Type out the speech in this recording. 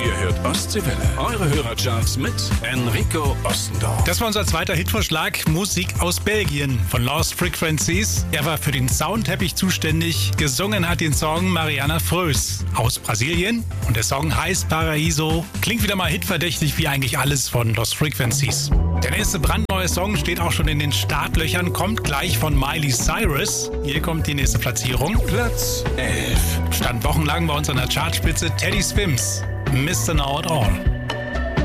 Ihr hört Ostseewelle. Eure Hörercharts mit Enrico Ostendorf. Das war unser zweiter Hitvorschlag. Musik aus Belgien von Lost Frequencies. Er war für den Soundteppich zuständig. Gesungen hat den Song Mariana Frös aus Brasilien. Und der Song heißt Paraíso. Klingt wieder mal hitverdächtig wie eigentlich alles von Lost Frequencies. Der nächste brandneue Song steht auch schon in den Startlöchern, kommt gleich von Miley Cyrus. Hier kommt die nächste Platzierung. Platz 11. Stand wochenlang bei uns an der Chartspitze Teddy Swims, Mr. Know It All.